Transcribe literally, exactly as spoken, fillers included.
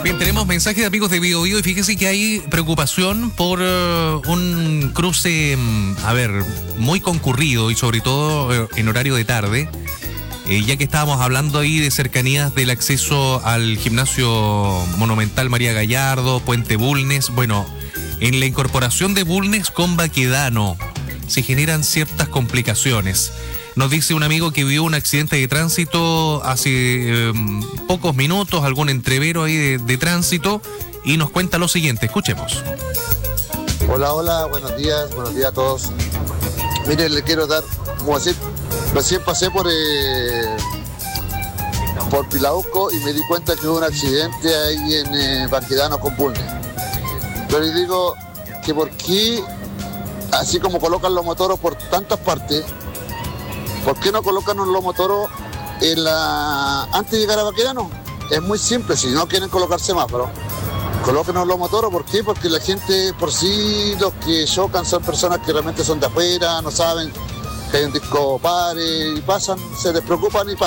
Bien, tenemos mensajes de amigos de Bio Bio y fíjese que hay preocupación por uh, un cruce, um, a ver, muy concurrido y sobre todo uh, en horario de tarde, eh, ya que estábamos hablando ahí de cercanías del acceso al gimnasio Monumental María Gallardo, Puente Bulnes. Bueno, en la incorporación de Bulnes con Baquedano se generan ciertas complicaciones. Nos dice un amigo que vio un accidente de tránsito hace eh, pocos minutos, algún entrevero ahí de, de tránsito, y nos cuenta lo siguiente. Escuchemos. Hola, hola, buenos días, buenos días a todos. Miren, le quiero dar, como decir, recién pasé por eh, por Pilauco y me di cuenta que hubo un accidente ahí en eh, Baquedano con Bulnes. Pero les digo que por qué, así como colocan los motoros por tantas partes, ¿por qué no colocan los motoros en la... antes de llegar a Baquedano? Es muy simple, si no quieren colocar semáforos, colóquenos los motoros. ¿Por qué? Porque la gente por sí, los que chocan son personas que realmente son de afuera, no saben que hay un disco pare y pasan, se despreocupan y pasan.